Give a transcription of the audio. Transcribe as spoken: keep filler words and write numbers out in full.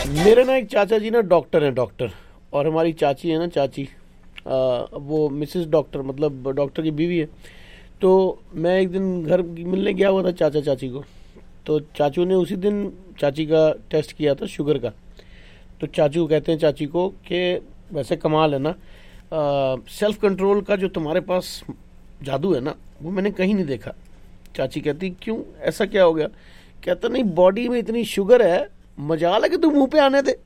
मेरे ना एक चाचा जी ना डॉक्टर हैं, डॉक्टर। और हमारी चाची है ना, चाची आ, वो मिसेस डॉक्टर, मतलब डॉक्टर की बीवी है। तो मैं एक दिन घर मिलने गया हुआ था चाचा चाची को। तो चाचू ने उसी दिन चाची का टेस्ट किया था, शुगर का। तो चाचू कहते हैं चाची को कि वैसे कमाल है ना, सेल्फ कंट्रोल का जो तुम्हारे पास जादू है ना, वो मैंने कहीं नहीं देखा। चाची कहती क्यों, ऐसा क्या हो गया? कहता नहीं, बॉडी में इतनी शुगर है, मजाल है कि तू मुंह पे आने दे।